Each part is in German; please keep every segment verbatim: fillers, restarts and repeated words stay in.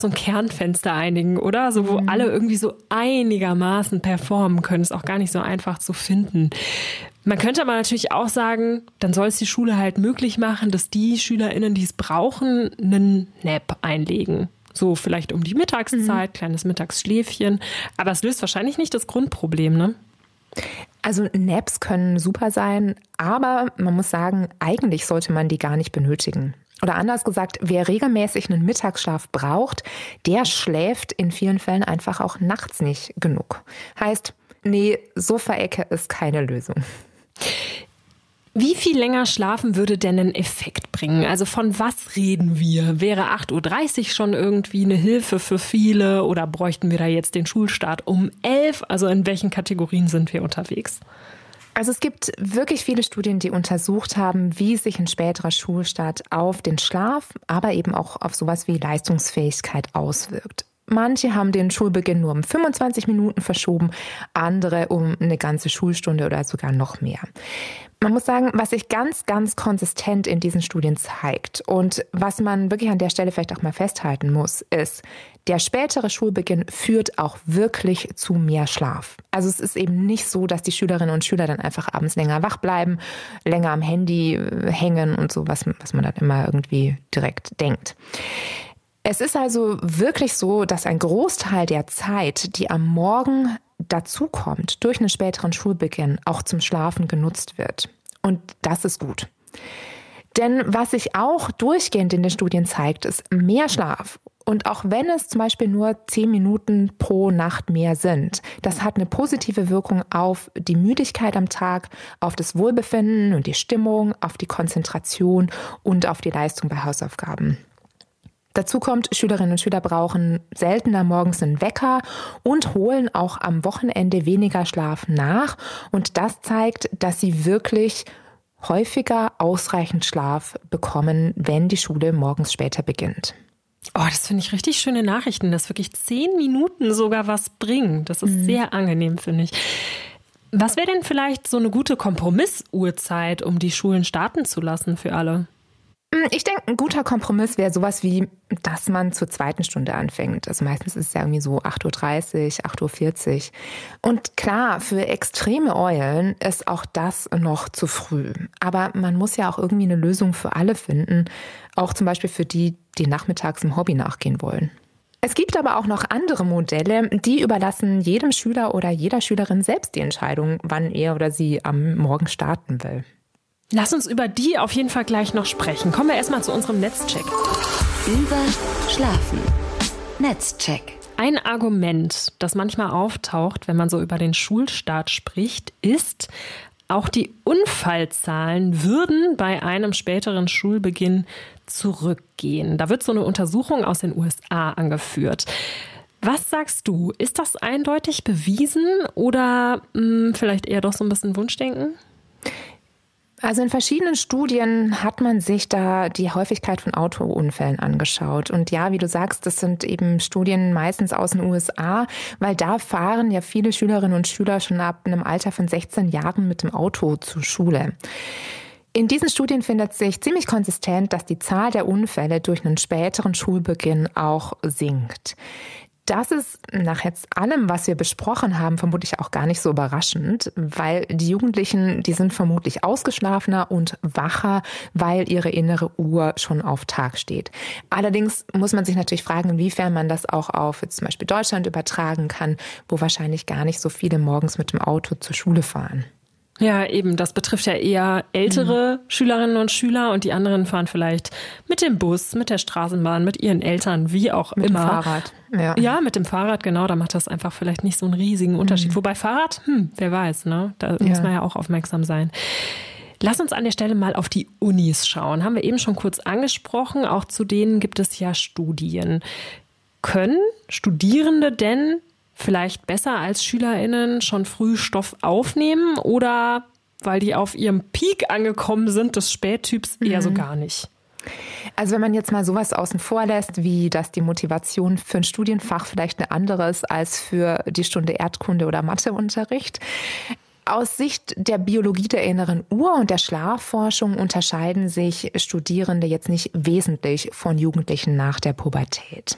so ein Kernfenster einigen, oder? So, wo mhm. alle irgendwie so einigermaßen performen können. Ist auch gar nicht so einfach zu finden. Man könnte aber natürlich auch sagen, dann soll es die Schule halt möglich machen, dass die SchülerInnen, die es brauchen, einen Nap einlegen. So vielleicht um die Mittagszeit, mhm. kleines Mittagsschläfchen. Aber es löst wahrscheinlich nicht das Grundproblem, ne? Also Naps können super sein, aber man muss sagen, eigentlich sollte man die gar nicht benötigen. Oder anders gesagt, wer regelmäßig einen Mittagsschlaf braucht, der schläft in vielen Fällen einfach auch nachts nicht genug. Heißt, nee, Sofaecke ist keine Lösung. Wie viel länger schlafen würde denn einen Effekt bringen? Also von was reden wir? Wäre acht Uhr dreißig schon irgendwie eine Hilfe für viele oder bräuchten wir da jetzt den Schulstart um elf? Also in welchen Kategorien sind wir unterwegs? Also es gibt wirklich viele Studien, die untersucht haben, wie sich ein späterer Schulstart auf den Schlaf, aber eben auch auf sowas wie Leistungsfähigkeit auswirkt. Manche haben den Schulbeginn nur um fünfundzwanzig Minuten verschoben, andere um eine ganze Schulstunde oder sogar noch mehr. Man muss sagen, was sich ganz, ganz konsistent in diesen Studien zeigt und was man wirklich an der Stelle vielleicht auch mal festhalten muss, ist, der spätere Schulbeginn führt auch wirklich zu mehr Schlaf. Also es ist eben nicht so, dass die Schülerinnen und Schüler dann einfach abends länger wach bleiben, länger am Handy hängen und so, was, was man dann immer irgendwie direkt denkt. Es ist also wirklich so, dass ein Großteil der Zeit, die am Morgen dazukommt, durch einen späteren Schulbeginn auch zum Schlafen genutzt wird. Und das ist gut. Denn was sich auch durchgehend in den Studien zeigt, ist mehr Schlaf. Und auch wenn es zum Beispiel nur zehn Minuten pro Nacht mehr sind, das hat eine positive Wirkung auf die Müdigkeit am Tag, auf das Wohlbefinden und die Stimmung, auf die Konzentration und auf die Leistung bei Hausaufgaben. Dazu kommt, Schülerinnen und Schüler brauchen seltener morgens einen Wecker und holen auch am Wochenende weniger Schlaf nach. Und das zeigt, dass sie wirklich häufiger ausreichend Schlaf bekommen, wenn die Schule morgens später beginnt. Oh, das finde ich richtig schöne Nachrichten, dass wirklich zehn Minuten sogar was bringen. Das ist mhm. sehr angenehm, finde ich. Was wäre denn vielleicht so eine gute Kompromissuhrzeit, um die Schulen starten zu lassen für alle? Ich denke, ein guter Kompromiss wäre sowas wie, dass man zur zweiten Stunde anfängt. Also meistens ist es ja irgendwie so acht Uhr dreißig, acht Uhr vierzig. Und klar, für extreme Eulen ist auch das noch zu früh. Aber man muss ja auch irgendwie eine Lösung für alle finden. Auch zum Beispiel für die, die nachmittags im Hobby nachgehen wollen. Es gibt aber auch noch andere Modelle, die überlassen jedem Schüler oder jeder Schülerin selbst die Entscheidung, wann er oder sie am Morgen starten will. Lass uns über die auf jeden Fall gleich noch sprechen. Kommen wir erstmal zu unserem Netzcheck. Über Schlafen. Netzcheck. Ein Argument, das manchmal auftaucht, wenn man so über den Schulstart spricht, ist, auch die Unfallzahlen würden bei einem späteren Schulbeginn zurückgehen. Da wird so eine Untersuchung aus den U S A angeführt. Was sagst du? Ist das eindeutig bewiesen oder mh, vielleicht eher doch so ein bisschen Wunschdenken? Also in verschiedenen Studien hat man sich da die Häufigkeit von Autounfällen angeschaut. Und ja, wie du sagst, das sind eben Studien meistens aus den U S A, weil da fahren ja viele Schülerinnen und Schüler schon ab einem Alter von sechzehn Jahren mit dem Auto zur Schule. In diesen Studien findet sich ziemlich konsistent, dass die Zahl der Unfälle durch einen späteren Schulbeginn auch sinkt. Das ist nach jetzt allem, was wir besprochen haben, vermutlich auch gar nicht so überraschend, weil die Jugendlichen, die sind vermutlich ausgeschlafener und wacher, weil ihre innere Uhr schon auf Tag steht. Allerdings muss man sich natürlich fragen, inwiefern man das auch auf jetzt zum Beispiel Deutschland übertragen kann, wo wahrscheinlich gar nicht so viele morgens mit dem Auto zur Schule fahren. Ja, eben, das betrifft ja eher ältere mhm. Schülerinnen und Schüler und die anderen fahren vielleicht mit dem Bus, mit der Straßenbahn, mit ihren Eltern, wie auch mit immer. Mit dem Fahrrad. Ja. ja, mit dem Fahrrad, genau, da macht das einfach vielleicht nicht so einen riesigen Unterschied. Mhm. Wobei Fahrrad, hm, wer weiß, ne? Da ja. muss man ja auch aufmerksam sein. Lass uns an der Stelle mal auf die Unis schauen. Haben wir eben schon kurz angesprochen, auch zu denen gibt es ja Studien. Können Studierende denn vielleicht besser als SchülerInnen schon früh Stoff aufnehmen oder weil die auf ihrem Peak angekommen sind, des Spättyps eher mhm. so gar nicht? Also wenn man jetzt mal sowas außen vor lässt, wie dass die Motivation für ein Studienfach vielleicht eine andere ist als für die Stunde Erdkunde oder Matheunterricht. Aus Sicht der Biologie der inneren Uhr und der Schlafforschung unterscheiden sich Studierende jetzt nicht wesentlich von Jugendlichen nach der Pubertät.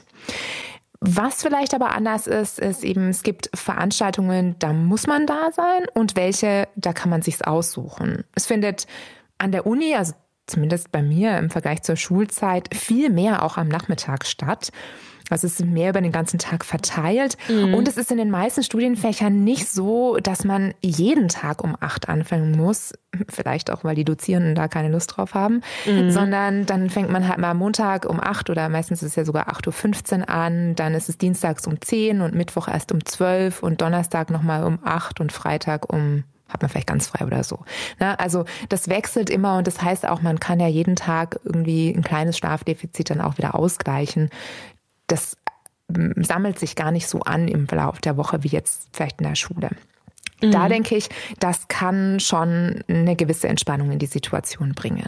Was vielleicht aber anders ist, ist eben, es gibt Veranstaltungen, da muss man da sein und welche, da kann man sich's aussuchen. Es findet an der Uni, also zumindest bei mir im Vergleich zur Schulzeit, viel mehr auch am Nachmittag statt. Also es ist mehr über den ganzen Tag verteilt. Mhm. Und es ist in den meisten Studienfächern nicht so, dass man jeden Tag um acht anfangen muss. Vielleicht auch, weil die Dozierenden da keine Lust drauf haben. Mhm. Sondern dann fängt man halt mal am Montag um acht oder meistens ist es ja sogar acht Uhr fünfzehn an. Dann ist es dienstags um zehn und Mittwoch erst um zwölf und Donnerstag nochmal um acht und Freitag um hat man vielleicht ganz frei oder so. Na, also das wechselt immer und das heißt auch, man kann ja jeden Tag irgendwie ein kleines Schlafdefizit dann auch wieder ausgleichen. Das sammelt sich gar nicht so an im Verlauf der Woche wie jetzt vielleicht in der Schule. Mhm. Da denke ich, das kann schon eine gewisse Entspannung in die Situation bringen.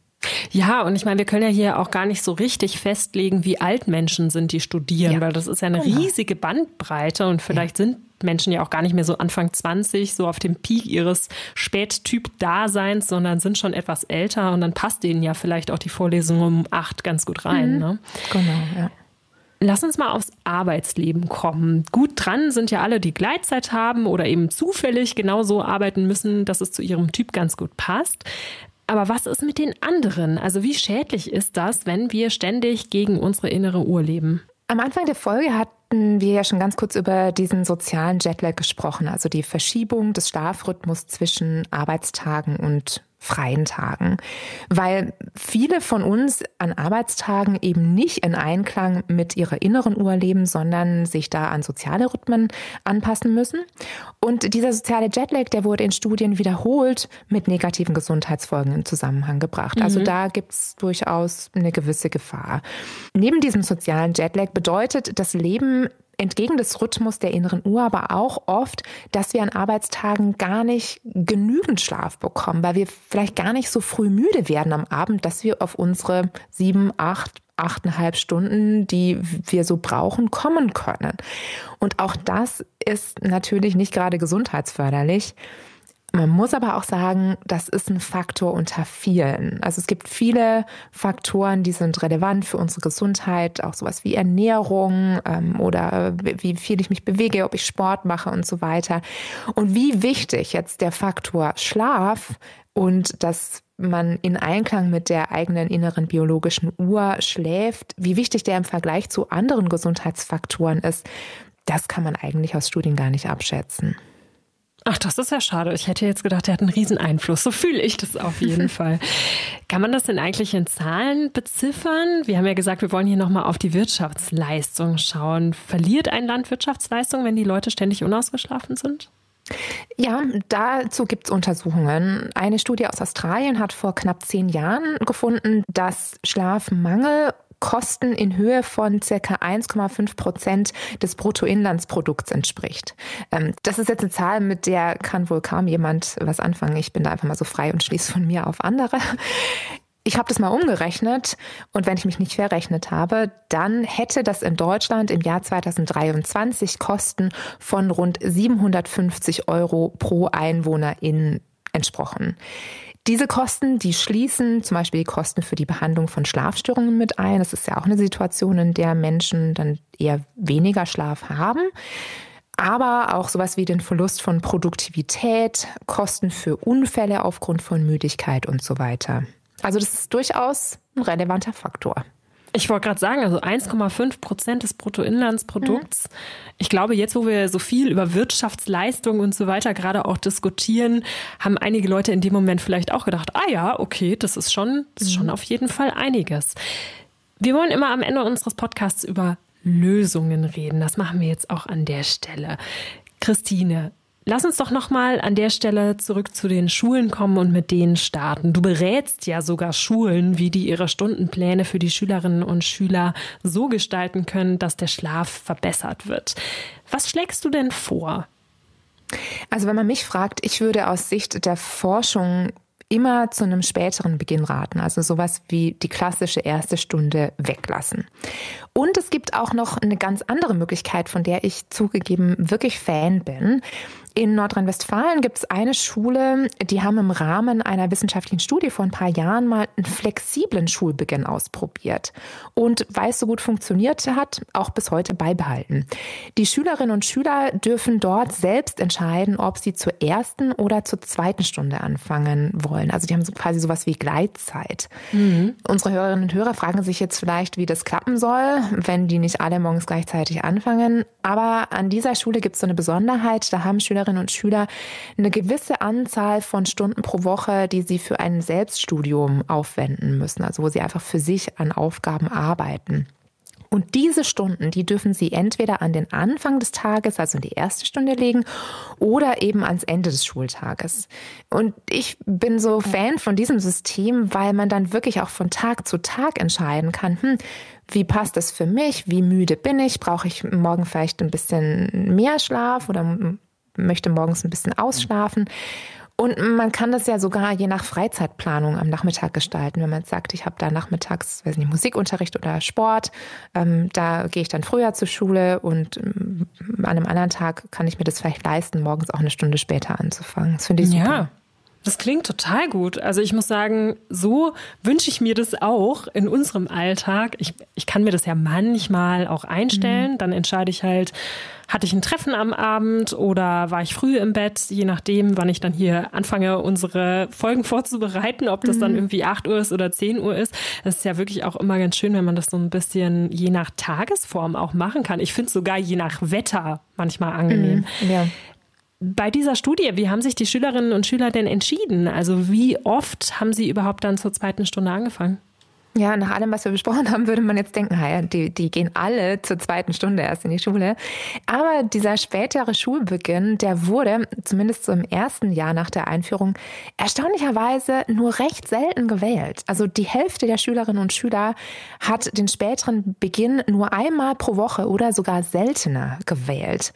Ja, und ich meine, wir können ja hier auch gar nicht so richtig festlegen, wie alt Menschen sind, die studieren, ja. weil das ist ja eine genau. riesige Bandbreite und vielleicht ja. sind Menschen ja auch gar nicht mehr so Anfang zwanzig, so auf dem Peak ihres Spättyp-Daseins, sondern sind schon etwas älter und dann passt denen ja vielleicht auch die Vorlesung um acht ganz gut rein. Mhm. Ne? Genau, ja. Lass uns mal aufs Arbeitsleben kommen. Gut dran sind ja alle, die Gleitzeit haben oder eben zufällig genauso arbeiten müssen, dass es zu ihrem Typ ganz gut passt. Aber was ist mit den anderen? Also wie schädlich ist das, wenn wir ständig gegen unsere innere Uhr leben? Am Anfang der Folge hatten wir ja schon ganz kurz über diesen sozialen Jetlag gesprochen, also die Verschiebung des Schlafrhythmus zwischen Arbeitstagen und freien Tagen, weil viele von uns an Arbeitstagen eben nicht in Einklang mit ihrer inneren Uhr leben, sondern sich da an soziale Rhythmen anpassen müssen. Und dieser soziale Jetlag, der wurde in Studien wiederholt mit negativen Gesundheitsfolgen in Zusammenhang gebracht. Mhm. Also da gibt es durchaus eine gewisse Gefahr. Neben diesem sozialen Jetlag bedeutet das Leben entgegen des Rhythmus der inneren Uhr aber auch oft, dass wir an Arbeitstagen gar nicht genügend Schlaf bekommen, weil wir vielleicht gar nicht so früh müde werden am Abend, dass wir auf unsere sieben, acht, achteinhalb Stunden, die wir so brauchen, kommen können. Und auch das ist natürlich nicht gerade gesundheitsförderlich. Man muss aber auch sagen, das ist ein Faktor unter vielen. Also es gibt viele Faktoren, die sind relevant für unsere Gesundheit, auch sowas wie Ernährung ähm, oder wie viel ich mich bewege, ob ich Sport mache und so weiter. Und wie wichtig jetzt der Faktor Schlaf und dass man in Einklang mit der eigenen inneren biologischen Uhr schläft, wie wichtig der im Vergleich zu anderen Gesundheitsfaktoren ist, das kann man eigentlich aus Studien gar nicht abschätzen. Ach, das ist ja schade. Ich hätte jetzt gedacht, der hat einen riesen Einfluss. So fühle ich das auf jeden Fall. Kann man das denn eigentlich in Zahlen beziffern? Wir haben ja gesagt, wir wollen hier nochmal auf die Wirtschaftsleistung schauen. Verliert ein Land Wirtschaftsleistung, wenn die Leute ständig unausgeschlafen sind? Ja, dazu gibt es Untersuchungen. Eine Studie aus Australien hat vor knapp zehn Jahren gefunden, dass Schlafmangel Kosten in Höhe von circa eins Komma fünf Prozent des Bruttoinlandsprodukts entspricht. Das ist jetzt eine Zahl, mit der kann wohl kaum jemand was anfangen. Ich bin da einfach mal so frei und schließe von mir auf andere. Ich habe das mal umgerechnet und wenn ich mich nicht verrechnet habe, dann hätte das in Deutschland im Jahr zweitausenddreiundzwanzig Kosten von rund siebenhundertfünfzig Euro pro Einwohnerin entsprochen. Diese Kosten, die schließen zum Beispiel die Kosten für die Behandlung von Schlafstörungen mit ein. Das ist ja auch eine Situation, in der Menschen dann eher weniger Schlaf haben. Aber auch sowas wie den Verlust von Produktivität, Kosten für Unfälle aufgrund von Müdigkeit und so weiter. Also das ist durchaus ein relevanter Faktor. Ich wollte gerade sagen, also eins Komma fünf Prozent des Bruttoinlandsprodukts. Mhm. Ich glaube, jetzt, wo wir so viel über Wirtschaftsleistung und so weiter gerade auch diskutieren, haben einige Leute in dem Moment vielleicht auch gedacht, ah ja, okay, das ist schon, das ist schon auf jeden Fall einiges. Wir wollen immer am Ende unseres Podcasts über Lösungen reden. Das machen wir jetzt auch an der Stelle. Christine, lass uns doch nochmal an der Stelle zurück zu den Schulen kommen und mit denen starten. Du berätst ja sogar Schulen, wie die ihre Stundenpläne für die Schülerinnen und Schüler so gestalten können, dass der Schlaf verbessert wird. Was schlägst du denn vor? Also wenn man mich fragt, ich würde aus Sicht der Forschung immer zu einem späteren Beginn raten, also sowas wie die klassische erste Stunde weglassen. Und es gibt auch noch eine ganz andere Möglichkeit, von der ich zugegeben wirklich Fan bin. In Nordrhein-Westfalen gibt es eine Schule, die haben im Rahmen einer wissenschaftlichen Studie vor ein paar Jahren mal einen flexiblen Schulbeginn ausprobiert. Und weil es so gut funktioniert hat, auch bis heute beibehalten. Die Schülerinnen und Schüler dürfen dort selbst entscheiden, ob sie zur ersten oder zur zweiten Stunde anfangen wollen. Also die haben so quasi sowas wie Gleitzeit. Mhm. Unsere Hörerinnen und Hörer fragen sich jetzt vielleicht, wie das klappen soll, wenn die nicht alle morgens gleichzeitig anfangen. Aber an dieser Schule gibt es so eine Besonderheit, da haben Schüler und Schüler eine gewisse Anzahl von Stunden pro Woche, die sie für ein Selbststudium aufwenden müssen, also wo sie einfach für sich an Aufgaben arbeiten. Und diese Stunden, die dürfen sie entweder an den Anfang des Tages, also in die erste Stunde legen, oder eben ans Ende des Schultages. Und ich bin so Fan von diesem System, weil man dann wirklich auch von Tag zu Tag entscheiden kann, hm, wie passt das für mich, wie müde bin ich, brauche ich morgen vielleicht ein bisschen mehr Schlaf oder möchte morgens ein bisschen ausschlafen. Und man kann das ja sogar je nach Freizeitplanung am Nachmittag gestalten. Wenn man jetzt sagt, ich habe da nachmittags, weiß nicht, Musikunterricht oder Sport, ähm, da gehe ich dann früher zur Schule und ähm, an einem anderen Tag kann ich mir das vielleicht leisten, morgens auch eine Stunde später anzufangen. Das finde ich super. Ja. Das klingt total gut. Also ich muss sagen, so wünsche ich mir das auch in unserem Alltag. Ich, ich kann mir das ja manchmal auch einstellen. Mhm. Dann entscheide ich halt, hatte ich ein Treffen am Abend oder war ich früh im Bett, je nachdem, wann ich dann hier anfange, unsere Folgen vorzubereiten, ob das mhm. dann irgendwie acht Uhr ist oder zehn Uhr ist. Das ist ja wirklich auch immer ganz schön, wenn man das so ein bisschen je nach Tagesform auch machen kann. Ich finde es sogar je nach Wetter manchmal angenehm. Mhm. Ja. Bei dieser Studie, wie haben sich die Schülerinnen und Schüler denn entschieden? Also wie oft haben sie überhaupt dann zur zweiten Stunde angefangen? Ja, nach allem, was wir besprochen haben, würde man jetzt denken, ja, die, die gehen alle zur zweiten Stunde erst in die Schule. Aber dieser spätere Schulbeginn, der wurde, zumindest so im ersten Jahr nach der Einführung, erstaunlicherweise nur recht selten gewählt. Also die Hälfte der Schülerinnen und Schüler hat den späteren Beginn nur einmal pro Woche oder sogar seltener gewählt.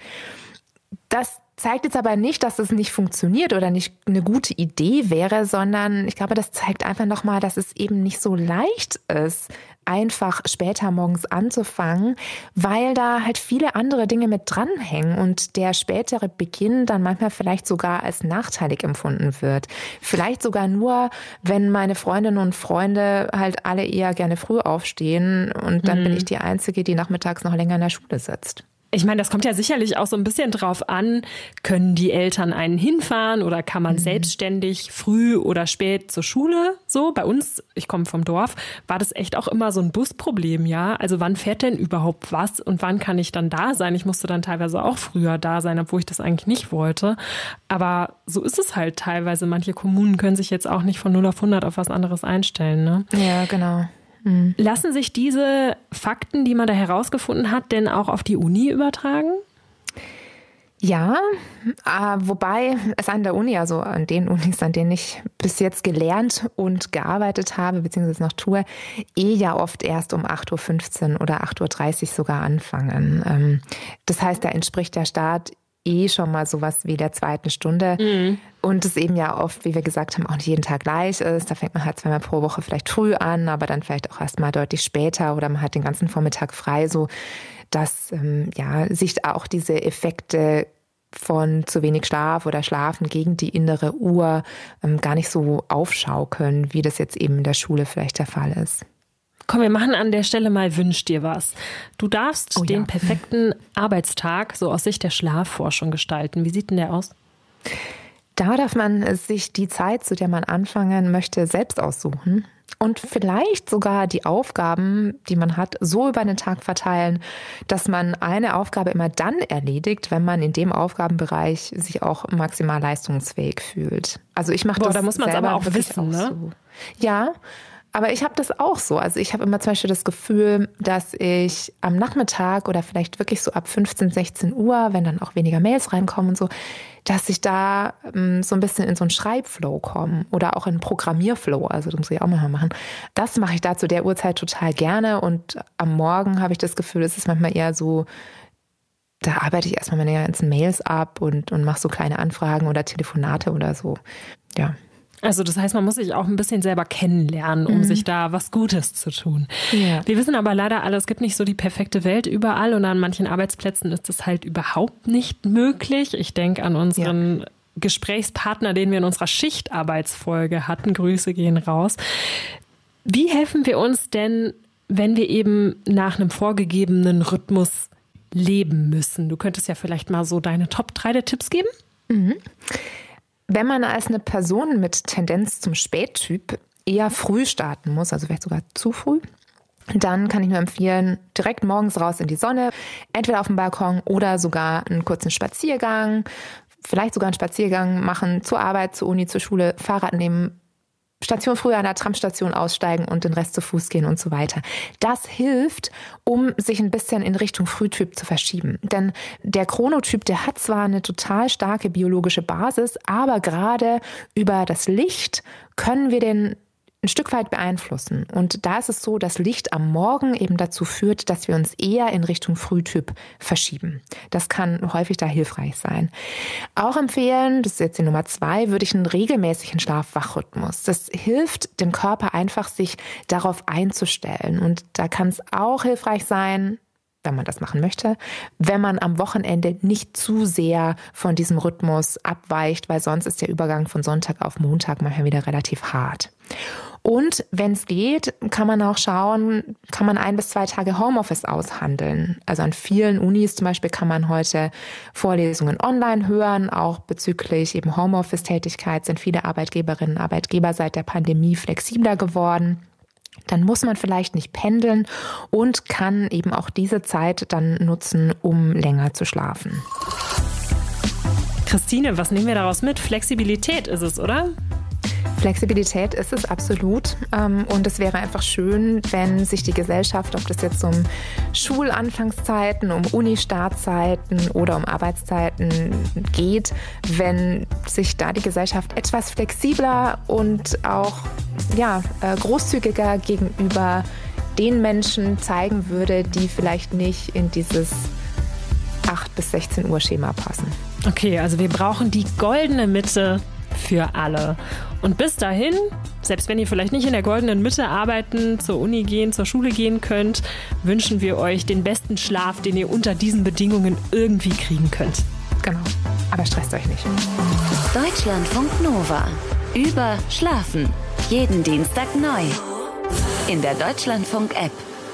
Das zeigt jetzt aber nicht, dass es nicht funktioniert oder nicht eine gute Idee wäre, sondern ich glaube, das zeigt einfach nochmal, dass es eben nicht so leicht ist, einfach später morgens anzufangen, weil da halt viele andere Dinge mit dranhängen und der spätere Beginn dann manchmal vielleicht sogar als nachteilig empfunden wird. Vielleicht sogar nur, wenn meine Freundinnen und Freunde halt alle eher gerne früh aufstehen und dann mhm. bin ich die Einzige, die nachmittags noch länger in der Schule sitzt. Ich meine, das kommt ja sicherlich auch so ein bisschen drauf an, können die Eltern einen hinfahren oder kann man mhm. selbstständig früh oder spät zur Schule? So, bei uns, ich komme vom Dorf, war das echt auch immer so ein Busproblem, ja? Also wann fährt denn überhaupt was und wann kann ich dann da sein? Ich musste dann teilweise auch früher da sein, obwohl ich das eigentlich nicht wollte. Aber so ist es halt teilweise. Manche Kommunen können sich jetzt auch nicht von null auf hundert auf was anderes einstellen, ne? Ja, genau. Lassen sich diese Fakten, die man da herausgefunden hat, denn auch auf die Uni übertragen? Ja, äh, wobei es an der Uni, also an den Unis, an denen ich bis jetzt gelernt und gearbeitet habe, beziehungsweise noch tue, eh ja oft erst um acht Uhr fünfzehn oder acht Uhr dreißig sogar anfangen. Ähm, das heißt, da entspricht der Start eh schon mal sowas wie der zweiten Stunde. Mhm. Und es eben ja oft, wie wir gesagt haben, auch nicht jeden Tag gleich ist. Da fängt man halt zweimal pro Woche vielleicht früh an, aber dann vielleicht auch erst mal deutlich später oder man hat den ganzen Vormittag frei, so dass ähm, ja, sich auch diese Effekte von zu wenig Schlaf oder Schlafen gegen die innere Uhr ähm, gar nicht so aufschaukeln, wie das jetzt eben in der Schule vielleicht der Fall ist. Komm, wir machen an der Stelle mal Wünsch dir was. Du darfst oh, den ja. perfekten Arbeitstag so aus Sicht der Schlafforschung gestalten. Wie sieht denn der aus? Da darf man sich die Zeit, zu der man anfangen möchte, selbst aussuchen und vielleicht sogar die Aufgaben, die man hat, so über den Tag verteilen, dass man eine Aufgabe immer dann erledigt, wenn man in dem Aufgabenbereich sich auch maximal leistungsfähig fühlt. Also ich mache das da muss man es aber auch wissen, ne? So. Ja. Aber ich habe das auch so. Also ich habe immer zum Beispiel das Gefühl, dass ich am Nachmittag oder vielleicht wirklich so ab fünfzehn, sechzehn Uhr, wenn dann auch weniger Mails reinkommen und so, dass ich da ähm, so ein bisschen in so einen Schreibflow komme oder auch in einen Programmierflow. Also das muss ich auch mal machen. Das mache ich da zu der Uhrzeit total gerne. Und am Morgen habe ich das Gefühl, es ist manchmal eher so, da arbeite ich erstmal meine ganzen Mails ab und, und mache so kleine Anfragen oder Telefonate oder so. Ja. Also das heißt, man muss sich auch ein bisschen selber kennenlernen, um mhm. sich da was Gutes zu tun. Ja. Wir wissen aber leider alle, es gibt nicht so die perfekte Welt überall und an manchen Arbeitsplätzen ist das halt überhaupt nicht möglich. Ich denke an unseren ja. Gesprächspartner, den wir in unserer Schichtarbeitsfolge hatten. Grüße gehen raus. Wie helfen wir uns denn, wenn wir eben nach einem vorgegebenen Rhythmus leben müssen? Du könntest ja vielleicht mal so deine Top drei der Tipps geben? Mhm. Wenn man als eine Person mit Tendenz zum Spättyp eher früh starten muss, also vielleicht sogar zu früh, dann kann ich nur empfehlen, direkt morgens raus in die Sonne, entweder auf dem Balkon oder sogar einen kurzen Spaziergang, vielleicht sogar einen Spaziergang machen zur Arbeit, zur Uni, zur Schule, Fahrrad nehmen, Station früher an der Tramstation aussteigen und den Rest zu Fuß gehen und so weiter. Das hilft, um sich ein bisschen in Richtung Frühtyp zu verschieben. Denn der Chronotyp, der hat zwar eine total starke biologische Basis, aber gerade über das Licht können wir den ein Stück weit beeinflussen. Und da ist es so, dass Licht am Morgen eben dazu führt, dass wir uns eher in Richtung Frühtyp verschieben. Das kann häufig da hilfreich sein. Auch empfehlen, das ist jetzt die Nummer zwei, würde ich einen regelmäßigen Schlaf-Wach-Rhythmus. Das hilft dem Körper einfach, sich darauf einzustellen. Und da kann es auch hilfreich sein, wenn man das machen möchte, wenn man am Wochenende nicht zu sehr von diesem Rhythmus abweicht, weil sonst ist der Übergang von Sonntag auf Montag manchmal wieder relativ hart. Und wenn es geht, kann man auch schauen, kann man ein bis zwei Tage Homeoffice aushandeln. Also an vielen Unis zum Beispiel kann man heute Vorlesungen online hören. Auch bezüglich eben Homeoffice-Tätigkeit sind viele Arbeitgeberinnen und Arbeitgeber seit der Pandemie flexibler geworden. Dann muss man vielleicht nicht pendeln und kann eben auch diese Zeit dann nutzen, um länger zu schlafen. Christine, was nehmen wir daraus mit? Flexibilität ist es, oder? Flexibilität ist es absolut. Und es wäre einfach schön, wenn sich die Gesellschaft, ob das jetzt um Schulanfangszeiten, um Uni-Startzeiten oder um Arbeitszeiten geht, wenn sich da die Gesellschaft etwas flexibler und auch ja, großzügiger gegenüber den Menschen zeigen würde, die vielleicht nicht in dieses acht bis sechzehn Uhr Schema passen. Okay, also wir brauchen die goldene Mitte für alle. Und bis dahin, selbst wenn ihr vielleicht nicht in der goldenen Mitte arbeiten, zur Uni gehen, zur Schule gehen könnt, wünschen wir euch den besten Schlaf, den ihr unter diesen Bedingungen irgendwie kriegen könnt. Genau, aber stresst euch nicht. Deutschlandfunk Nova. Über Schlafen. Jeden Dienstag neu. In der Deutschlandfunk-App.